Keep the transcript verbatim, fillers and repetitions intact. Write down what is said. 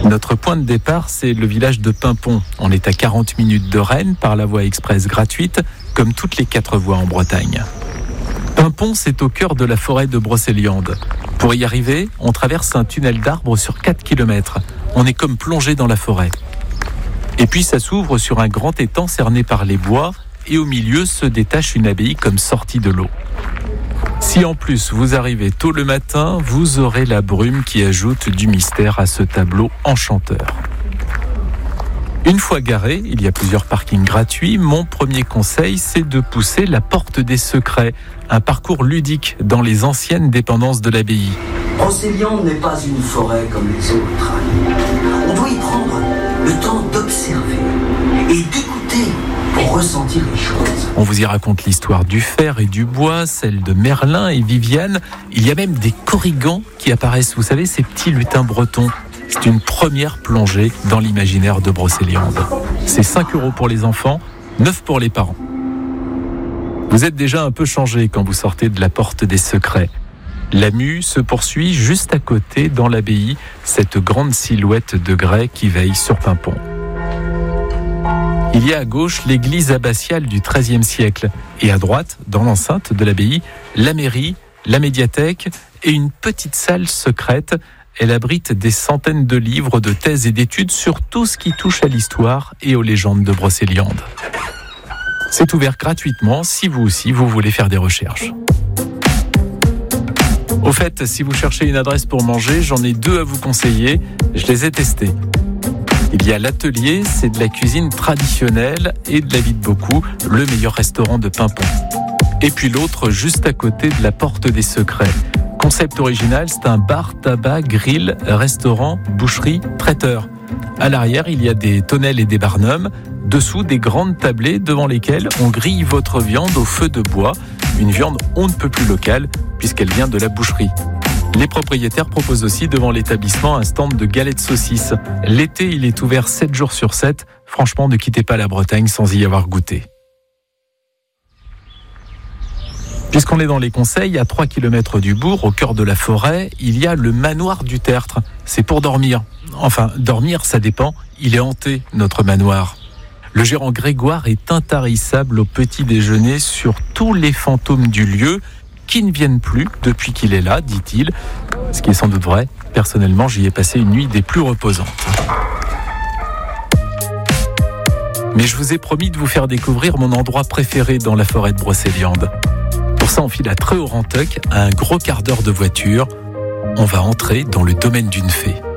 Notre point de départ, c'est le village de Paimpont. On est à quarante minutes de Rennes par la voie express gratuite, comme toutes les quatre voies en Bretagne. Paimpont, c'est au cœur de la forêt de Brocéliande. Pour y arriver, on traverse un tunnel d'arbres sur quatre kilomètres. On est comme plongé dans la forêt. Et puis ça s'ouvre sur un grand étang cerné par les bois et au milieu se détache une abbaye comme sortie de l'eau. Si en plus vous arrivez tôt le matin, vous aurez la brume qui ajoute du mystère à ce tableau enchanteur. Une fois garé, il y a plusieurs parkings gratuits. Mon premier conseil, c'est de pousser la porte des secrets, un parcours ludique dans les anciennes dépendances de l'abbaye. Brocéliande n'est pas une forêt comme les autres. On doit y prendre le temps d'observer et d'écouter pour ressentir les choses. On vous y raconte l'histoire du fer et du bois, celle de Merlin et Viviane. Il y a même des corrigans qui apparaissent, vous savez, ces petits lutins bretons. C'est une première plongée dans l'imaginaire de Brocéliande. C'est cinq euros pour les enfants, neuf pour les parents. Vous êtes déjà un peu changé quand vous sortez de la porte des secrets. La mue se poursuit juste à côté, dans l'abbaye, cette grande silhouette de grès qui veille sur Paimpont. Il y a à gauche l'église abbatiale du treizième siècle et à droite, dans l'enceinte de l'abbaye, la mairie, la médiathèque et une petite salle secrète. Elle abrite des centaines de livres, de thèses et d'études sur tout ce qui touche à l'histoire et aux légendes de Brocéliande. C'est ouvert gratuitement si vous aussi vous voulez faire des recherches. Au fait, si vous cherchez une adresse pour manger, j'en ai deux à vous conseiller. Je les ai testés. Il y a l'Atelier, c'est de la cuisine traditionnelle et de la vie de beaucoup, le meilleur restaurant de Paimpont. Et puis l'autre, juste à côté de la Porte des Secrets. Concept original, c'est un bar, tabac, grill, restaurant, boucherie, traiteur. À l'arrière, il y a des tonnelles et des barnums. Dessous, des grandes tablées devant lesquelles on grille votre viande au feu de bois. Une viande on ne peut plus locale puisqu'elle vient de la boucherie. Les propriétaires proposent aussi devant l'établissement un stand de galettes saucisses. L'été, il est ouvert sept jours sur sept. Franchement, ne quittez pas la Bretagne sans y avoir goûté. Puisqu'on est dans les conseils, à trois kilomètres du bourg, au cœur de la forêt, il y a le manoir du Tertre. C'est pour dormir. Enfin, dormir, ça dépend. Il est hanté, notre manoir. Le gérant Grégoire est intarissable au petit déjeuner sur tous les fantômes du lieu qui ne viennent plus depuis qu'il est là, dit-il. Ce qui est sans doute vrai. Personnellement, j'y ai passé une nuit des plus reposantes. Mais je vous ai promis de vous faire découvrir mon endroit préféré dans la forêt de Brocéliande. Pour ça, on file à Treux-au-Rantoc, à un gros quart d'heure de voiture. On va entrer dans le domaine d'une fée.